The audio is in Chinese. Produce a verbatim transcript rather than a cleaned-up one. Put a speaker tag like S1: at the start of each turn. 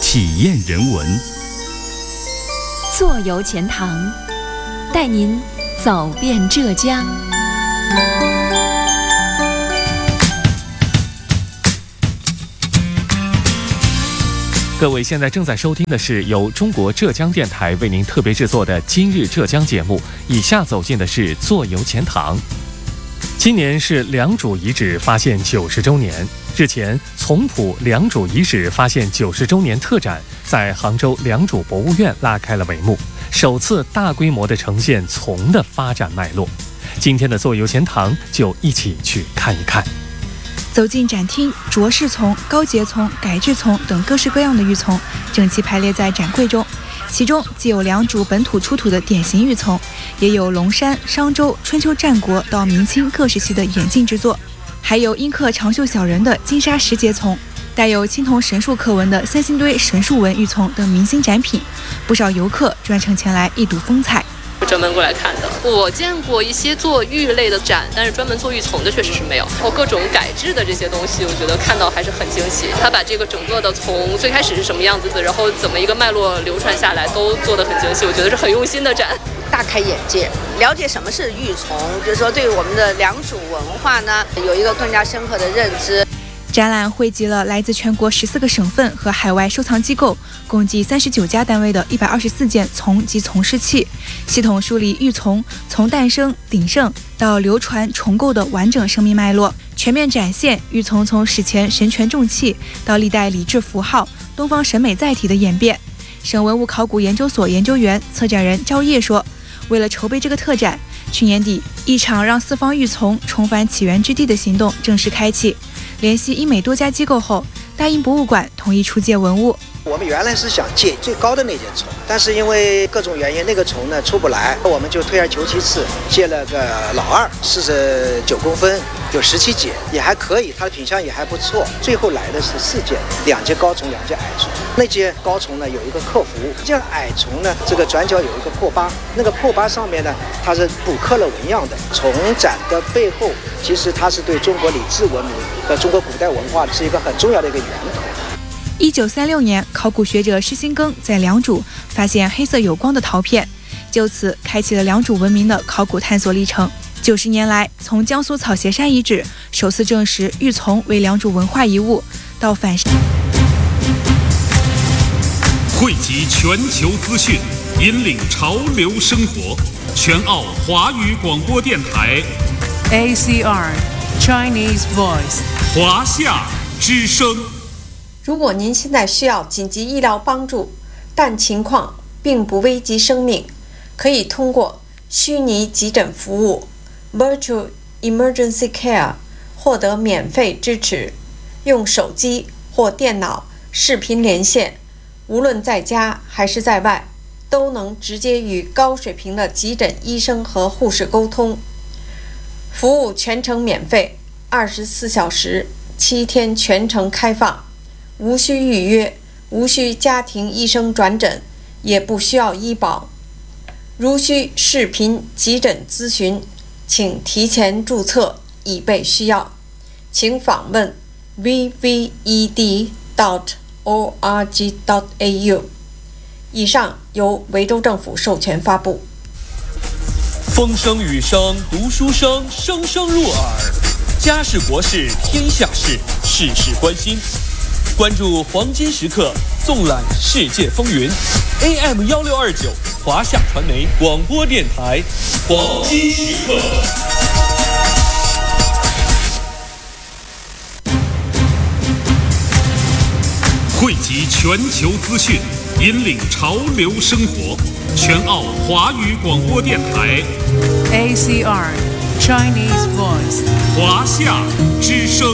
S1: 体验人文。
S2: 坐游钱塘，带您走遍浙江。
S3: 各位现在正在收听的是由中国浙江电台为您特别制作的《今日浙江》节目，以下走进的是坐游钱塘。今年是良渚遗址发现九十周年，日前从普良渚遗址发现九十周年特展在杭州良渚博物院拉开了帷幕，首次大规模地呈现丛的发展脉络。今天的坐游钱塘就一起去看一看。
S4: 走进展厅，卓氏丛、高节丛、改制丛等各式各样的玉丛整齐排列在展柜中，其中既有良渚本土出土的典型玉丛，也有龙山、商周、春秋战国到明清各时期的演进之作，还有阴刻长袖小人的金沙石节丛，带有青铜神树刻纹的三星堆神树纹玉丛等明星展品，不少游客专程前来一睹风采。
S5: 专门过来看的，我见过一些做玉类的展，但是专门做玉丛的确实是没有。然后各种改制的这些东西，我觉得看到还是很惊喜。他把这个整个的从最开始是什么样子的，然后怎么一个脉络流传下来，都做得很精细，我觉得是很用心的展。
S6: 大开眼界，了解什么是玉丛，就是说对于我们的良渚文化呢，有一个更加深刻的认知。
S4: 展览汇集了来自全国十四个省份和海外收藏机构共计三十九家单位的一百二十四件丛及从事器，系统梳理玉丛从诞生、鼎盛到流传、重构的完整生命脉络，全面展现玉丛从史前神权重器到历代礼制符号、东方审美载体的演变。省文物考古研究所研究员、策展人赵烨说，为了筹备这个特展，去年底一场让四方玉丛重返起源之地的行动正式开启。联系英美多家机构后，大英博物馆同意出借文物。
S7: 我们原来是想借最高的那件丛，但是因为各种原因，那个丛呢出不来，我们就退而求其次，借了个老二，四十九公分，有十七节，也还可以，它的品相也还不错。最后来的是四件，两节高丛，两节矮丛。那节高丛呢有一个刻符，这样矮丛呢这个转角有一个破疤，那个破疤上面呢它是补刻了纹样的。丛展的背后，其实它是对中国礼制文明和中国古代文化是一个很重要的一个源头。
S4: 一九三六年，考古学者施新庚在良渚发现黑色有光的陶片，就此开启了良渚文明的考古探索历程。九十年来，从江苏草鞋山遗址首次证实玉丛为良渚文化遗物，到反
S1: 汇集全球资讯，引领潮流生活。全澳华语广播电台
S8: A C R Chinese Voice
S1: 华夏之声。
S9: 如果您现在需要紧急医疗帮助，但情况并不危及生命，可以通过虚拟急诊服务 Virtual Emergency Care 获得免费支持。用手机或电脑视频连线，无论在家还是在外，都能直接与高水平的急诊医生和护士沟通。服务全程免费，二十四小时，七天全程开放。无需预约，无需家庭医生转诊，也不需要医保。如需视频急诊咨询，请提前注册，以备需要。请访问 v v e d dot org dot a u。以上由维州政府授权发布。
S10: 风声雨声读书声，声声入耳。家事国事天下事，事事关心。关注黄金时刻，纵览世界风云。A M 幺六二九，华夏传媒广播电台，黄金时刻。
S1: 汇集全球资讯，引领潮流生活。全澳华语广播电台
S8: A C R Chinese Voice
S1: 华夏之声。